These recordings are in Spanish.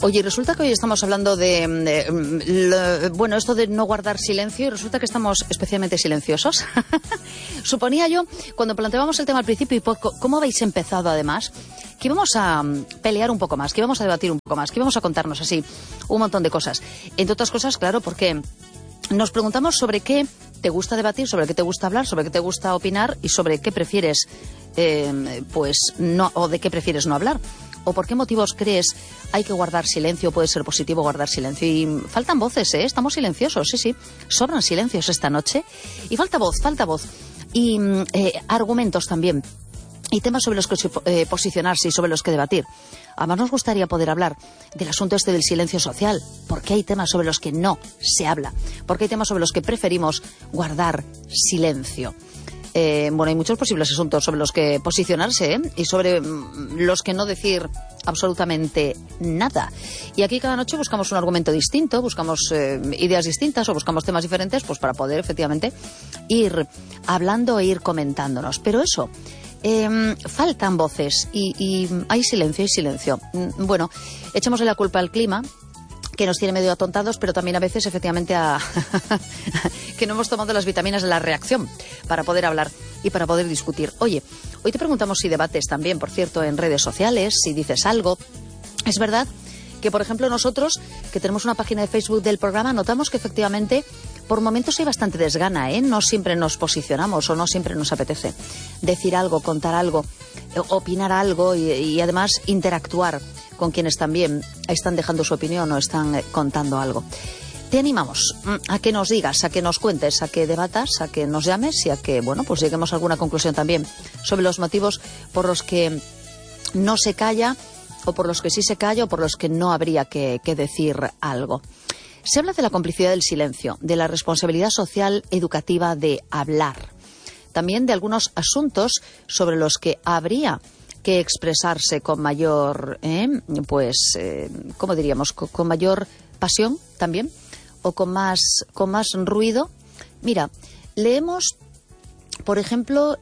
Oye, resulta que hoy estamos hablando bueno, esto de no guardar silencio, y resulta que estamos especialmente silenciosos. Suponía yo, cuando planteábamos el tema al principio y cómo habéis empezado además, que íbamos a pelear un poco más, que íbamos a debatir un poco más, que íbamos a contarnos así un montón de cosas. Entre otras cosas, claro, porque nos preguntamos sobre qué te gusta debatir, sobre qué te gusta hablar, sobre qué te gusta opinar y sobre qué prefieres, no, o de qué prefieres no hablar. ¿O por qué motivos crees hay que guardar silencio? Puede ser positivo guardar silencio. Y faltan voces, ¿eh? Estamos silenciosos, sí. Sobran silencios esta noche. Y falta voz. Y argumentos también. Y temas sobre los que posicionarse y sobre los que debatir. Además nos gustaría poder hablar del asunto este del silencio social. Porque hay temas sobre los que no se habla. Porque hay temas sobre los que preferimos guardar silencio. Bueno, hay muchos posibles asuntos sobre los que posicionarse, ¿eh? Y sobre los que no decir absolutamente nada. Y aquí cada noche buscamos un argumento distinto, buscamos ideas distintas o buscamos temas diferentes, pues para poder efectivamente ir hablando e ir comentándonos. Pero eso, faltan voces y hay silencio. Bueno, echémosle la culpa al clima, que nos tiene medio atontados, pero también a veces efectivamente que no hemos tomado las vitaminas de la reacción para poder hablar y para poder discutir. Oye, hoy te preguntamos si debates también, por cierto, en redes sociales, si dices algo. Es verdad que, por ejemplo, nosotros, que tenemos una página de Facebook del programa, notamos que efectivamente por momentos hay bastante desgana, ¿eh? No siempre nos posicionamos o no siempre nos apetece decir algo, contar algo, opinar algo y además interactuar con quienes también están dejando su opinión o están contando algo. Te animamos a que nos digas, a que nos cuentes, a que debatas, a que nos llames y a que, bueno, pues lleguemos a alguna conclusión también sobre los motivos por los que no se calla o por los que sí se calla o por los que no habría que decir algo. Se habla de la complicidad del silencio, de la responsabilidad social educativa de hablar, también de algunos asuntos sobre los que habría que expresarse con mayor, ¿cómo diríamos? Con mayor pasión también, o con más ruido. Mira, leemos, por ejemplo,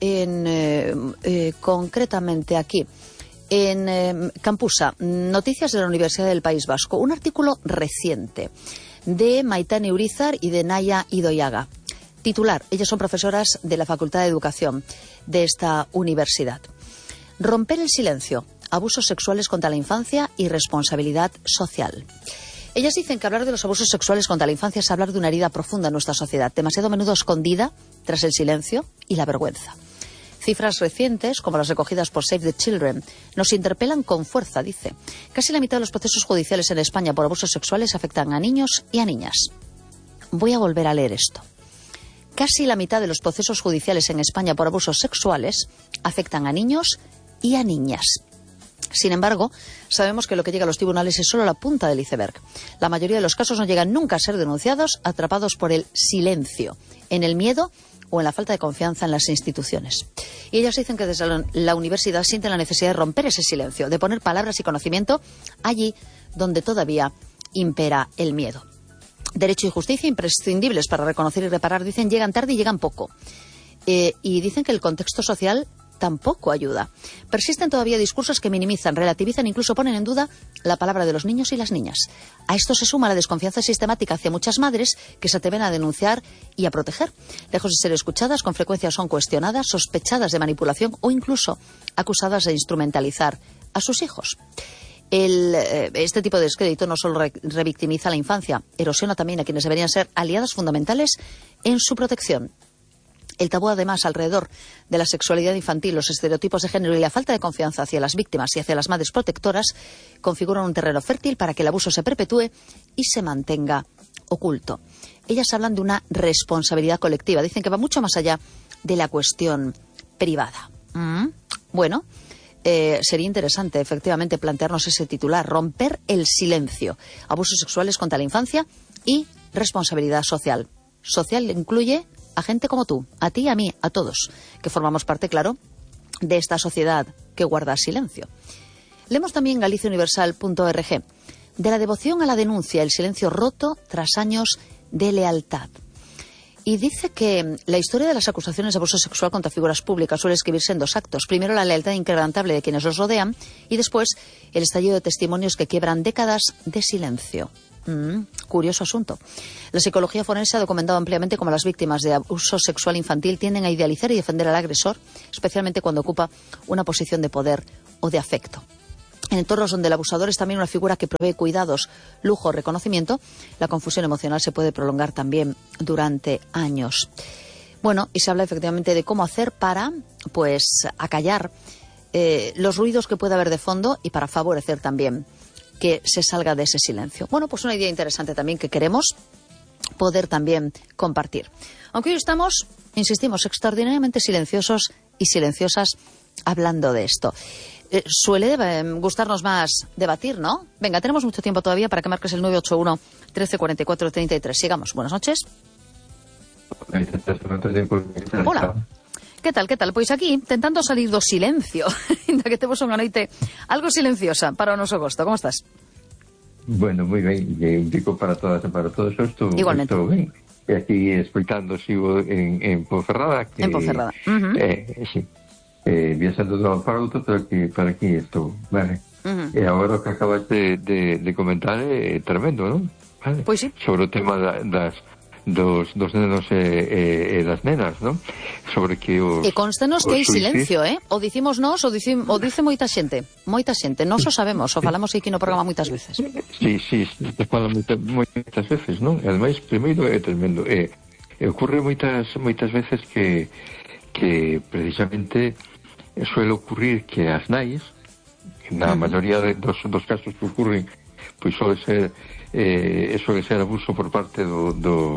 concretamente aquí, en Campusa, Noticias de la Universidad del País Vasco, un artículo reciente de Maitane Urizar y de Naya Idoiaga. Titular, ellas son profesoras de la Facultad de Educación de esta universidad. Romper el silencio, abusos sexuales contra la infancia y responsabilidad social. Ellas dicen que hablar de los abusos sexuales contra la infancia es hablar de una herida profunda en nuestra sociedad, demasiado a menudo escondida tras el silencio y la vergüenza. Cifras recientes, como las recogidas por Save the Children, nos interpelan con fuerza, dice. Casi la mitad de los procesos judiciales en España por abusos sexuales afectan a niños y a niñas. Voy a volver a leer esto. Casi la mitad de los procesos judiciales en España por abusos sexuales afectan a niños y a niñas. Sin embargo, sabemos que lo que llega a los tribunales es solo la punta del iceberg. La mayoría de los casos no llegan nunca a ser denunciados, atrapados por el silencio, en el miedo o en la falta de confianza en las instituciones. Y ellas dicen que desde la universidad sienten la necesidad de romper ese silencio, de poner palabras y conocimiento allí donde todavía impera el miedo. Derecho y justicia imprescindibles para reconocer y reparar, dicen, llegan tarde y llegan poco. Y dicen que el contexto social tampoco ayuda. Persisten todavía discursos que minimizan, relativizan e incluso ponen en duda la palabra de los niños y las niñas. A esto se suma la desconfianza sistemática hacia muchas madres que se atreven a denunciar y a proteger. Lejos de ser escuchadas, con frecuencia son cuestionadas, sospechadas de manipulación o incluso acusadas de instrumentalizar a sus hijos. Este tipo de descrédito no solo revictimiza a la infancia, erosiona también a quienes deberían ser aliadas fundamentales en su protección. El tabú, además, alrededor de la sexualidad infantil, los estereotipos de género y la falta de confianza hacia las víctimas y hacia las madres protectoras configuran un terreno fértil para que el abuso se perpetúe y se mantenga oculto. Ellas hablan de una responsabilidad colectiva. Dicen que va mucho más allá de la cuestión privada. Bueno, sería interesante, efectivamente, plantearnos ese titular. Romper el silencio. Abusos sexuales contra la infancia y responsabilidad social. Social incluye a gente como tú, a ti y a mí, a todos, que formamos parte, claro, de esta sociedad que guarda silencio. Leemos también galiciauniversal.org. De la devoción a la denuncia, el silencio roto tras años de lealtad. Y dice que la historia de las acusaciones de abuso sexual contra figuras públicas suele escribirse en 2 actos. Primero, la lealtad inquebrantable de quienes los rodean y después el estallido de testimonios que quiebran décadas de silencio. Curioso asunto. La psicología forense ha documentado ampliamente cómo las víctimas de abuso sexual infantil tienden a idealizar y defender al agresor, especialmente cuando ocupa una posición de poder o de afecto. En entornos donde el abusador es también una figura que provee cuidados, lujo o reconocimiento, la confusión emocional se puede prolongar también durante años. Bueno, y se habla efectivamente de cómo hacer para, pues, acallar los ruidos que pueda haber de fondo y para favorecer también que se salga de ese silencio. Bueno, pues una idea interesante también que queremos poder también compartir. Aunque hoy estamos, insistimos, extraordinariamente silenciosos y silenciosas hablando de esto. Suele gustarnos más debatir, ¿no? Venga, tenemos mucho tiempo todavía para que marques el 981 13 44 33. Sigamos. Buenas noches. Hola. Que tal? Pois aquí, tentando salir do silencio, ainda que temos unha noite algo silenciosa para o noso gosto. Como estás? Bueno, moi ben, un pico para todas e para todos. Estou ben. E aquí escoitando, sigo en Ponferrada. En Ponferrada. Sí. Viajando de un para outro, pero para aquí estou, vale. E agora o que acabas de comentar é tremendo, non? Vale. Pois sí. Sobre o tema dos nenos e das nenas, non? Sobre que os... E constanos que hai silencio, O dicimos nós, o dice moita xente, nós o sabemos, o falamos aquí no programa moitas veces. Sí, se fala moitas veces, non? E ademais, primeiro é tremendo, ocorre moitas veces que precisamente suele ocurrir que as nais, na maioría dos casos que ocurren, pois suele ser abuso por parte do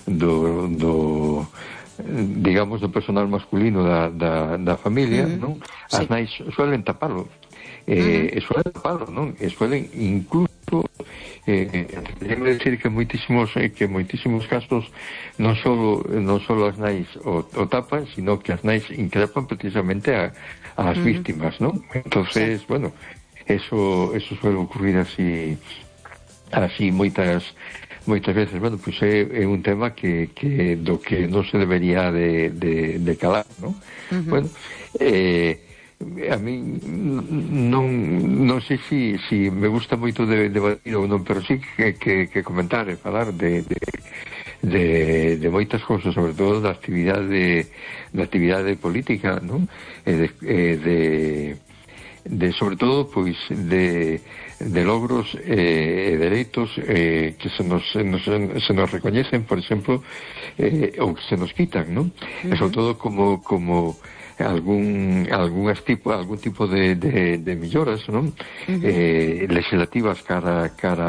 digamos do personal masculino da familia, non? As nais suelen tapalo, non? E suelen incluso debo decir que moitísimos casos non solo as nais o tapan, sino que as nais increpan precisamente as víctimas, non? Entonces, bueno, eso suele ocurrir así moitas veces. Bueno, pois é un tema que do que non se debería de calar, non? Bueno, a mí non sei si me gusta moito debatir ou non, pero sí que comentar e falar de moitas cousas, sobre todo da actividade política, non? Sobre todo, pois, de logros e dereitos que se nos recoñecen, por exemplo, ou que se nos quitan, non? E sobre todo como algún tipo de melloras, non? Legislativas cara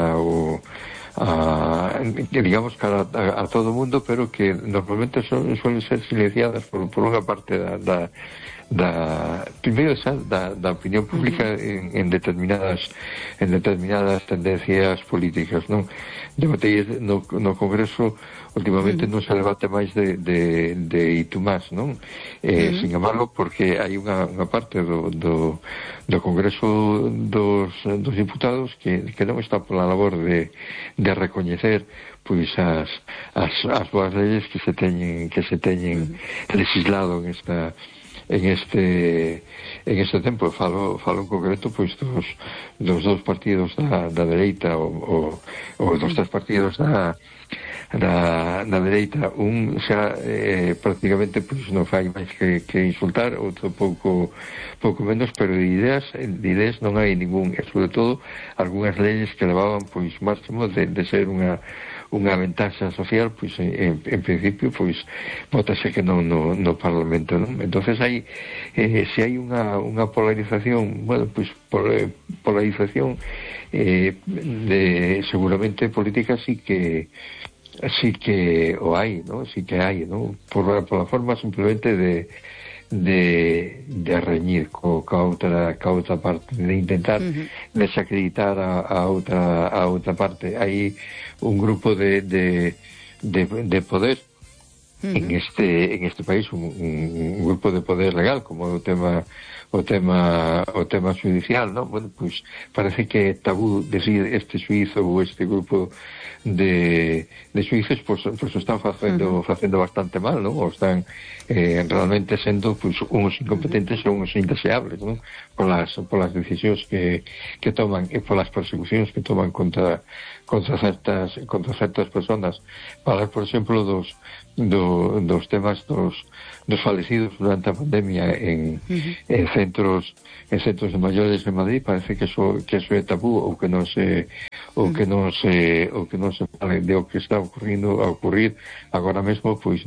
digamos cara a todo o mundo, pero que normalmente suelen ser silenciadas por unha parte primeiro da opinión pública en determinadas tendencias políticas, non? Debatei no Congreso últimamente non se debate máis de Itumás, non? Sin embargo, porque hai unha parte do Congreso dos Diputados que non está pola labor de recoñecer pois as boas leyes que se teñen legislado en este tempo. Falo en concreto pois dos dous partidos da dereita ou dos tres partidos da dereita. Un xa prácticamente pois non fai máis que insultar, outro pouco menos, pero de ideas non hai ningún, e sobre todo algunhas leyes que levaban pois máximo de ser unha ventaxa social, pois en principio pois votase que non no Parlamento, non? Entonces se hai unha polarización, bueno, pois polarización seguramente política sí que o hai, ¿no? Sí que hai, ¿no? Por la forma simplemente de reñir ca outra parte, de intentar desacreditar a outra parte. Hai un grupo de poder en este país, un grupo de poder legal, como o tema tema judicial, ¿no? Bueno, pues parece que é tabú decir este suizo ou este grupo de suizos pues están facendo bastante mal, ¿no? O están realmente sendo pues unos incompetentes ou unos indeseables, ¿no? Polas decisións que toman e polas persecucións que toman contra certas personas. Falar, por exemplo, dos temas dos falecidos durante a pandemia en centros de maiores de Madrid, parece que eso é tabú ou que non se fale de o que está a ocurrir agora mesmo pois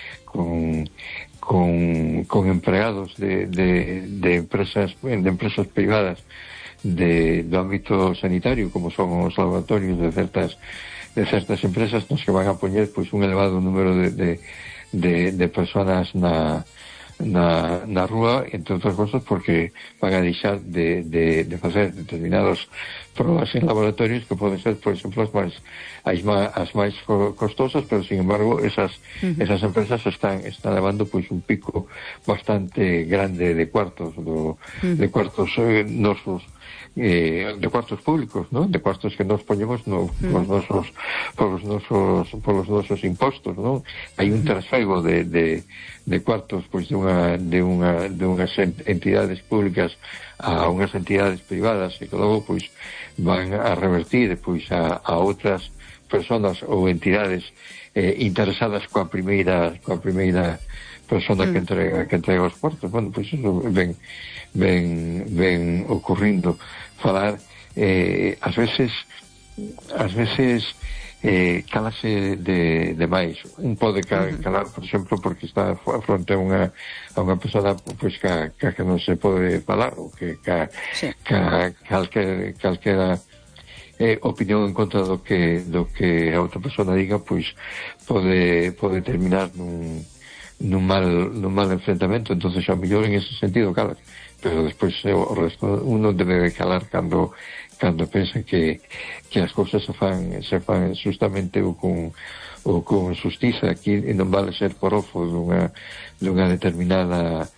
con empregados de empresas privadas do ámbito sanitario, como son os laboratorios de certas empresas, nos que van a poñer pois un elevado número de personas na rúa, entre outras cosas porque van a deixar de facer determinados probas en laboratorios que poden ser, por exemplo, as máis costosas, pero sin embargo esas empresas están levando pois un pico bastante grande de cuartos nosos de cuartos públicos, ¿no? De cuartos que nos poñemos polos nosos impostos, ¿no? Hai un trasfego de cuartos pois de unhas entidades públicas a unhas entidades privadas e que logo pois van a revertir pois a outras personas ou entidades interesadas coa primeira persona que entrega os cuartos. Bueno, pois eso ven ocurrindo. Falar ás veces calase de máis. Un pode calar, por exemplo, porque está fronte a unha persona pois que non se pode falar ou que calquera opinión en contra do que a outra persona diga pois pode terminar nun mal enfrentamento. Entonces ao mellor en ese sentido calas, pero despois o resto uno debe de calar cando pensa que as cousas se fan justamente ou con xustiza. Aquí non vale ser porofo dunha determinada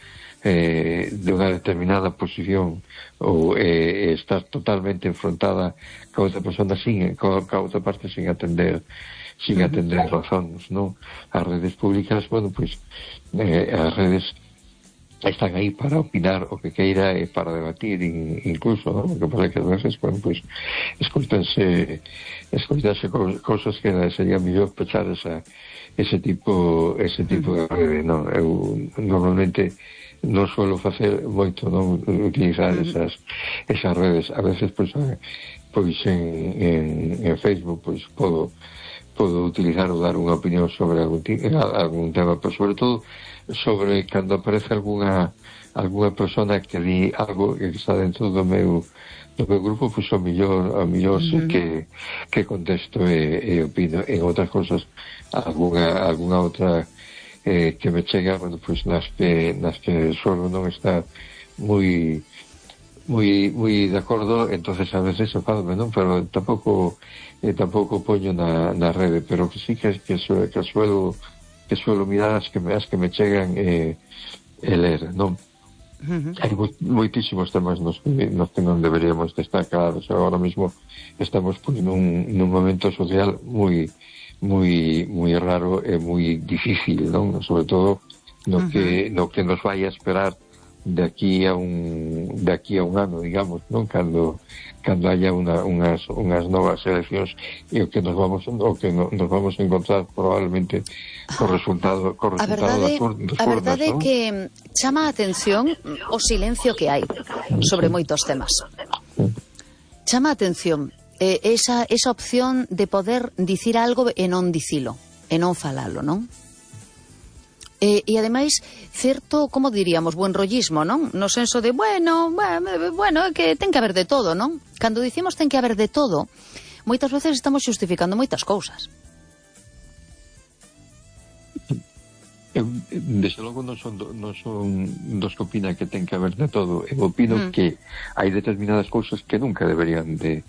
posición ou estar totalmente enfrontada ca outra persona ca outra parte sin atender razóns, non? As redes públicas, bueno, pois as redes están aí para opinar o que queira e para debatir incluso, ¿no? O que pasa que a veces, bueno, pues escoitanse cousas que sería mellor pechar ese tipo de rede, ¿no? Eu normalmente non suelo facer moito, non utilizar esas redes. A veces pois en Facebook pois podo utilizar ou dar unha opinión sobre algún tema, pero sobre todo sobre cando aparece algunha persona que di algo que está dentro do meu grupo, pois ao mellor sí que contesto e opino. En outras cosas algunha outra que me chega, bueno, pois nas que solo non está moi de acordo, entonces a veces enfadome, non? Pero tampouco poño na rede, pero que sí que suelo mirar as que me chegan e ler, non? Hai moitísimos temas nos que non deberíamos de estar claros. Agora mesmo estamos nun momento social moi raro e moi difícil, non? Sobre todo no que nos vai a esperar de aquí a un ano, digamos, non? Cando haya unhas novas eleccións e o que nos vamos a encontrar probablemente co resultado das urnas. A verdade é que chama a atención o silencio que hai sobre moitos temas. Chama a atención esa opción de poder dicir algo e non dicilo, e non falalo, non? E ademais, certo, como diríamos, buen rollismo, non? No senso de, bueno, que ten que haber de todo, non? Cando dicimos ten que haber de todo, moitas veces estamos xustificando moitas cousas. Desde logo non son dos que opinan que ten que haber de todo. Eu opino que hai determinadas cousas que nunca deberían de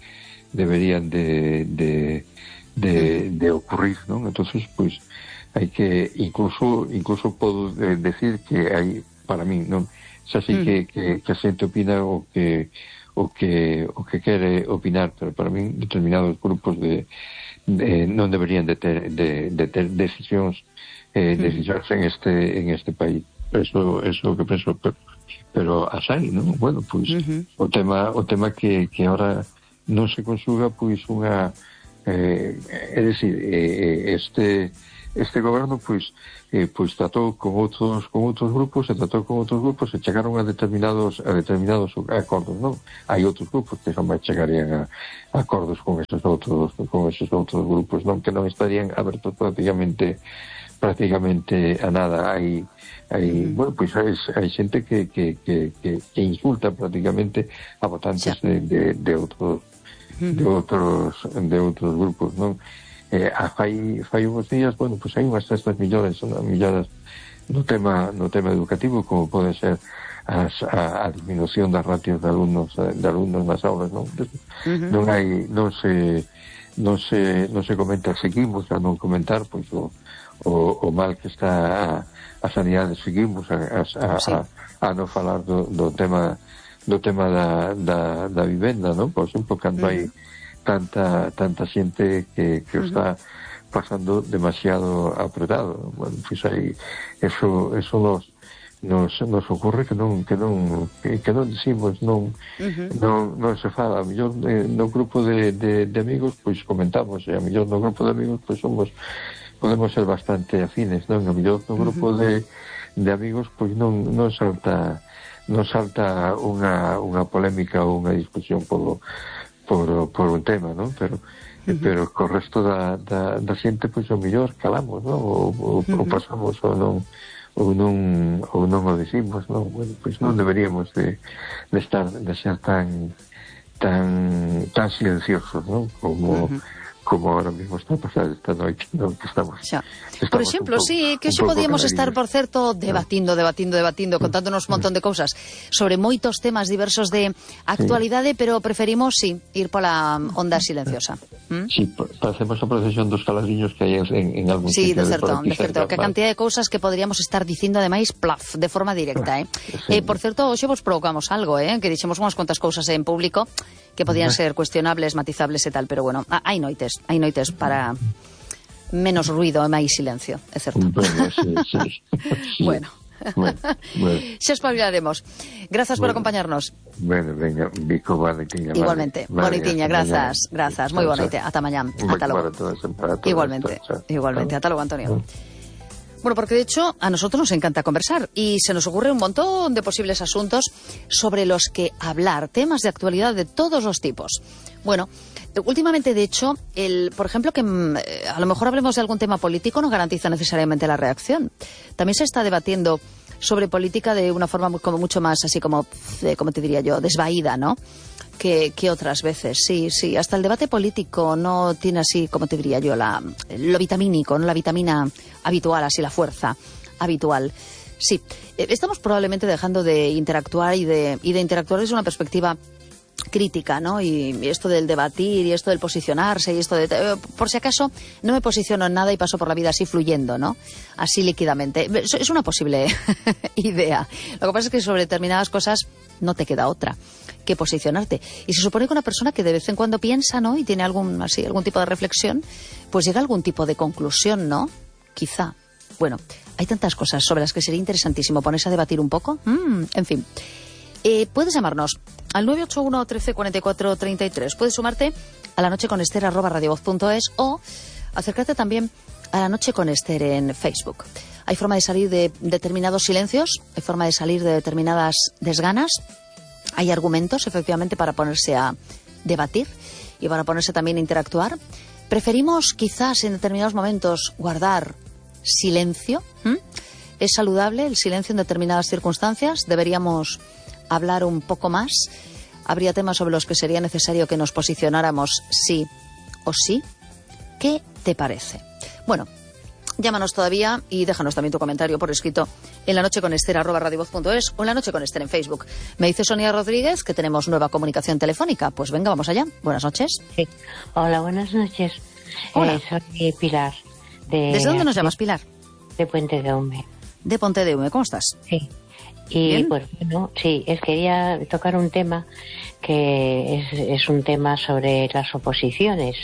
ocurrir, non? Entonces, pois hai que incluso podo decir que hai, para mí, non, xa sei que a xente opina o que quere opinar, pero para min determinados grupos non deberían de ter decisións en este país. Eso é o que penso, pero as hai, non? Bueno, pois o tema que ahora non se consuga, pois unha é dicir, este goberno pois tratou con outros grupos e chegaron a determinados acordos, non? Hai outros grupos que non chegarían a acordos con esos outros grupos, non? Que non estarían abertos prácticamente a nada. Bueno, pois hai xente que insulta prácticamente a votantes de outros grupos, non? Fai uns días, bueno, pois hai unhas cestas millores no tema educativo, como pode ser a disminución das ratios de alumnos nas aulas, non? Non se comenta, seguimos a non comentar pois o mal que está a sanidade, seguimos a non falar do tema da vivenda, non? Por exemplo, cando hai tanta xente que está pasando demasiado apretado. Bueno, pois aí eso nos ocurre que non decimos, non se fala. A mellor no grupo de amigos pois comentamos, e a mellor no grupo de amigos pois podemos ser bastante afines, non? A mellor no grupo de amigos pois non salta unha polémica ou unha discusión por un tema, non? Pero co resto da xente pois o mellor calamos, non? Ou pasamos ou non o decimos, non? Bueno, pois non deberíamos de ser tan silenciosos, non? Como ahora mismo está a pasar esta noite, non? Que estamos por exemplo, sí, que hoxe podíamos estar, por certo, debatindo, contándonos un montón de cousas sobre moitos temas diversos de actualidade, pero preferimos, ir pola onda silenciosa. Sí, parecemos a procesión dos caladiños que hai en algún sitio. Sí, de certo, que a cantidad de cousas que podríamos estar dicindo, ademais, de forma directa, Por certo, hoxe vos provocamos algo, que dixemos unhas cuantas cousas en público que podían ser cuestionables, matizables e tal, pero bueno, hai noites para menos ruido e máis silencio, é certo. Sí. Bueno. Xa espabilaremos. Grazas por acompañarnos. Bueno, venga, Vico, boa noitiña. Igualmente, boa noitiña, grazas. Moi boa noite, ata mañá. Ata logo. Igualmente, ata logo, Antonio. Bueno, porque de hecho a nosotros nos encanta conversar y se nos ocurre un montón de posibles asuntos sobre los que hablar, temas de actualidad de todos los tipos. Bueno, últimamente, de hecho, por ejemplo, que a lo mejor hablemos de algún tema político no garantiza necesariamente la reacción. También se está debatiendo sobre política de una forma como mucho más así como te diría yo, desvaída, ¿no? Que otras veces, sí. Hasta el debate político no tiene así, como te diría yo, lo vitamínico, no la vitamina habitual, así la fuerza habitual. Sí, estamos probablemente dejando de interactuar y de interactuar desde una perspectiva crítica, ¿no? Y esto del debatir y esto del posicionarse y esto de... por si acaso no me posiciono en nada y paso por la vida así fluyendo, ¿no? Así líquidamente. Es una posible idea. Lo que pasa es que sobre determinadas cosas no te queda otra que posicionarte. Y se supone que una persona que de vez en cuando piensa, ¿no? Y tiene algún tipo de reflexión, pues llega a algún tipo de conclusión, ¿no? Quizá. Bueno, hay tantas cosas sobre las que sería interesantísimo ponerse a debatir un poco. En fin. Puedes llamarnos al 981 13 44 33. Puedes sumarte a lanocheconester@radiovoz.es o acercarte también a La Noche con Ester en Facebook. Hay forma de salir de determinados silencios, hay forma de salir de determinadas desganas. Hay argumentos, efectivamente, para ponerse a debatir y para ponerse también a interactuar. Preferimos, quizás, en determinados momentos, guardar silencio. ¿Es saludable el silencio en determinadas circunstancias? ¿Deberíamos hablar un poco más? ¿Habría temas sobre los que sería necesario que nos posicionáramos sí o sí? ¿Qué te parece? Bueno, llámanos todavía y déjanos también tu comentario por escrito en lanocheconester@radiovoz.es o en La Noche con Ester en Facebook. Me dice Sonia Rodríguez que tenemos nueva comunicación telefónica. Pues venga, vamos allá. Buenas noches. Sí. Hola, buenas noches. Hola. Soy Pilar. ¿Desde dónde nos llamas, Pilar? De Puente de Hume. De Puente de Hume, ¿cómo estás? Sí. Y pues bueno, sí, quería tocar un tema que es un tema sobre las oposiciones,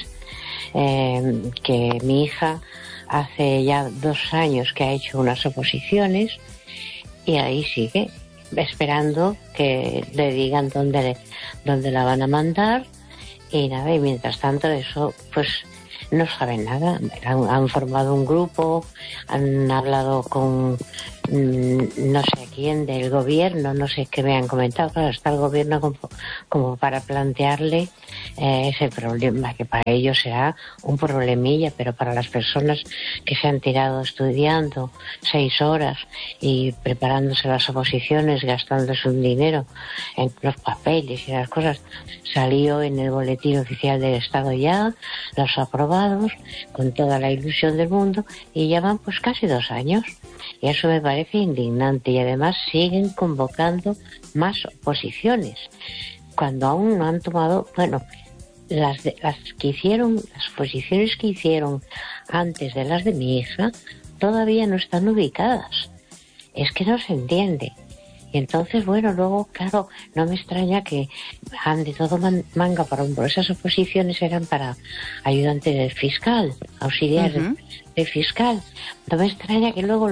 que mi hija hace ya 2 años que ha hecho unas oposiciones y ahí sigue esperando que le digan dónde la van a mandar, y nada, y mientras tanto eso pues no saben nada. Han formado un grupo, han hablado con no sé quién del gobierno, no sé qué me han comentado. Claro, está el gobierno como para plantearle ese problema, que para ellos será un problemilla, pero para las personas que se han tirado estudiando 6 horas y preparándose las oposiciones, gastándose un dinero en los papeles y las cosas, salió en el boletín oficial del Estado ya, los aprobados, con toda la ilusión del mundo, y ya van pues casi 2 años. Y eso me parece indignante, y además siguen convocando más oposiciones cuando aún no han tomado, bueno, las oposiciones que hicieron antes de las de mi hija todavía no están ubicadas. Es que no se entiende. Y entonces, bueno, luego, claro, no me extraña que ande todo manga para hombro. Esas oposiciones eran para ayudante del fiscal, auxiliar del fiscal. No me extraña que luego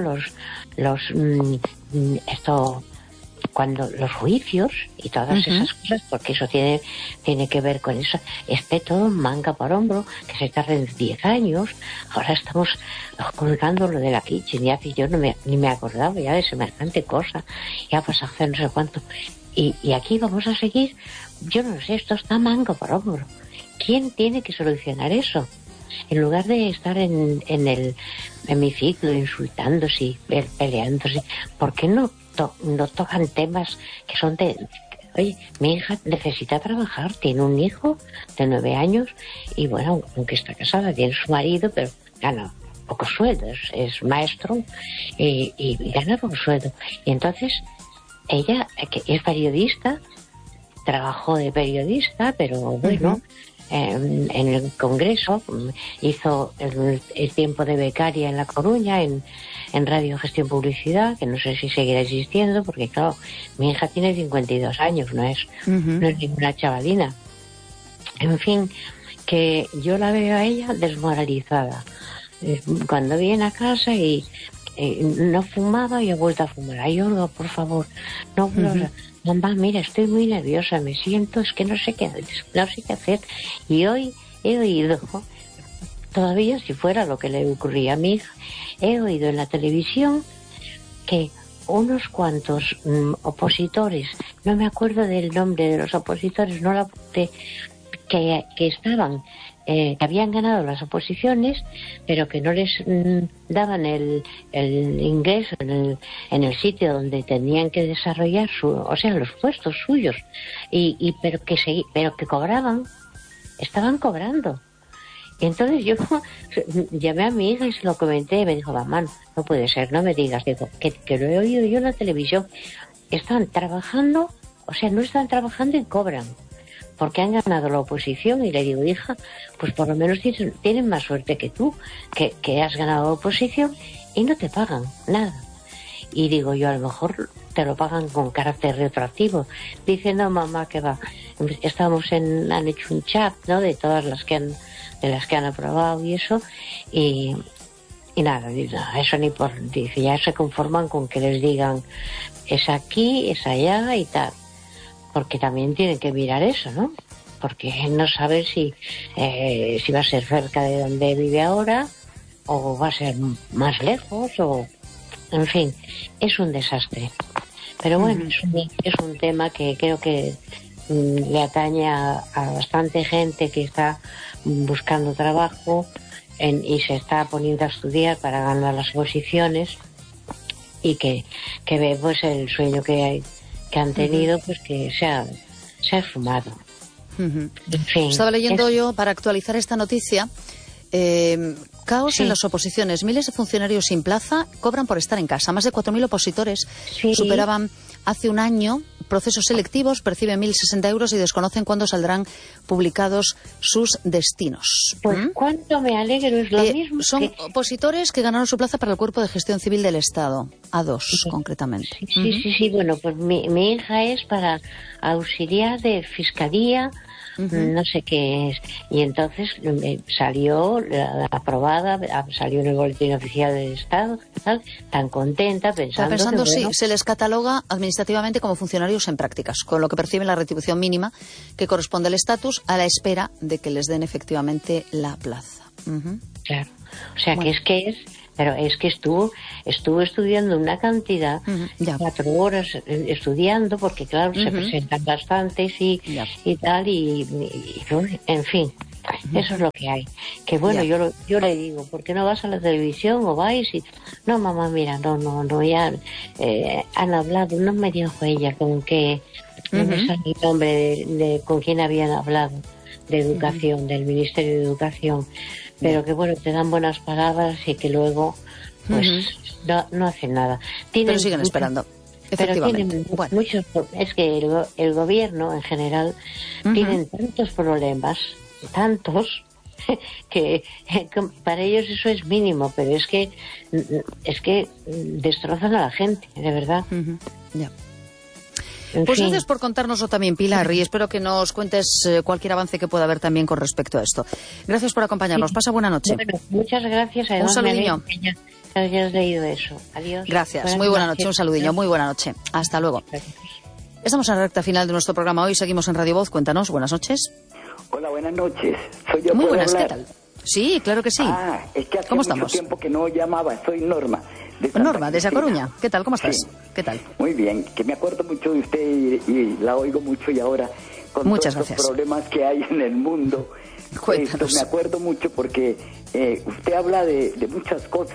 cuando los juicios y todas esas cosas, porque eso tiene que ver con eso, esté todo manga por hombro, que se tarden 10 años. Ahora estamos colgando lo de la kitchen, ya que yo ni me acordaba ya de semejante cosa, ya pues hace no sé cuánto, y aquí vamos a seguir. Yo no sé, esto está manga por hombro. ¿Quién tiene que solucionar eso? En lugar de estar en el hemiciclo insultándose y peleándose, ¿por qué no tocan temas que son de... Oye, mi hija necesita trabajar, tiene un hijo de 9 años y bueno, aunque está casada, tiene su marido, pero gana poco sueldo, es maestro y gana poco sueldo. Y entonces ella, que es periodista, trabajó de periodista, pero bueno, en el Congreso hizo el tiempo de becaria en La Coruña, en Radio Gestión Publicidad, que no sé si seguirá existiendo, porque claro, mi hija tiene 52 años, no es ninguna chavalina. En fin, que yo la veo a ella desmoralizada. Cuando viene a casa y no fumaba y ha vuelto a fumar. Ay, Olga, por favor, no, mamá, mira, estoy muy nerviosa, me siento, es que no sé qué hacer. Y hoy he oído, todavía si fuera lo que le ocurría a mi hija, he oído en la televisión que unos cuantos opositores, no me acuerdo del nombre de los opositores, no lo apunté, que estaban, que habían ganado las oposiciones, pero que no les daban el ingreso en el sitio donde tenían que desarrollar los puestos suyos, pero que cobraban, estaban cobrando. Y entonces yo llamé a mi hija y se lo comenté, y me dijo, mamá, no puede ser, no me digas. Digo, que lo he oído yo en la televisión. Están trabajando, no están trabajando y cobran, porque han ganado la oposición. Y le digo, hija, pues por lo menos tienen más suerte que tú, que has ganado la oposición y no te pagan nada. Y digo yo, a lo mejor te lo pagan con carácter retroactivo. Dice, no, mamá, que va. Han hecho un chat, ¿no?, de todas las que han aprobado y eso, y nada, eso ni por... Dice, ya se conforman con que les digan, es aquí, es allá y tal. Porque también tienen que mirar eso, ¿no? Porque no saben si va a ser cerca de donde vive ahora, o va a ser más lejos, en fin, es un desastre. Pero bueno, es un tema que creo que le atañe a bastante gente que está buscando trabajo y se está poniendo a estudiar para ganar las oposiciones, y que ve pues el sueño que han tenido, pues que se ha esfumado. En fin, estaba leyendo yo, para actualizar esta noticia, caos en las oposiciones. Miles de funcionarios sin plaza cobran por estar en casa. Más de 4.000 opositores superaban hace un año procesos selectivos, perciben 1.060 euros y desconocen cuándo saldrán publicados sus destinos. Pues cuánto me alegro, es lo mismo. Son opositores que ganaron su plaza para el Cuerpo de Gestión Civil del Estado, A2 concretamente. Sí, bueno, pues mi hija es para auxiliar de fiscalía, no sé qué es, y entonces salió aprobada, salió en el boletín oficial del Estado, tan contenta, pensando que, bueno, sí, se les cataloga administrativamente como funcionarios en prácticas, con lo que perciben la retribución mínima que corresponde al estatus, a la espera de que les den efectivamente la plaza. Claro, o sea, bueno, pero es que estuvo estudiando una cantidad, 4 horas estudiando, porque claro, se presentan bastantes y tal, y en fin, eso es lo que hay. Que bueno, yo le digo, ¿por qué no vas a la televisión o vais? Y no, mamá, mira, no, ya han hablado, no me dijo ella con qué, no me sale el nombre de con quién habían hablado, de educación, del Ministerio de Educación, pero que bueno, te dan buenas palabras y que luego pues no hacen nada. Pero siguen esperando, efectivamente. Pero tienen muchos, es que el gobierno en general tienen tantos problemas, tantos, que para ellos eso es mínimo, pero es que destrozan a la gente, de verdad. Ya. Pues gracias por contárnoslo también, Pilar, y espero que nos cuentes cualquier avance que pueda haber también con respecto a esto. Gracias por acompañarnos. Pasa buena noche. Bueno, muchas gracias. Un saludillo. Que hayas leído eso. Adiós. Gracias. Muy buena noche. Un saludillo. Muy buena noche. Hasta luego. Estamos en la recta final de nuestro programa. Hoy seguimos en Radio Voz. Cuéntanos. Buenas noches. Hola, buenas noches. Soy yo. Muy buenas. Hablar. ¿Qué tal? Sí, claro que sí. Es que hace ¿Cómo mucho estamos? tiempo que no llamaba. Soy Norma. Norma, desde A Coruña. ¿Qué tal? ¿Cómo estás? Sí. ¿Qué tal? Muy bien, que me acuerdo mucho de usted y la oigo mucho, y ahora con Muchas todos gracias. los problemas que hay en el mundo, Cuéntanos. me acuerdo mucho porque usted habla de muchas cosas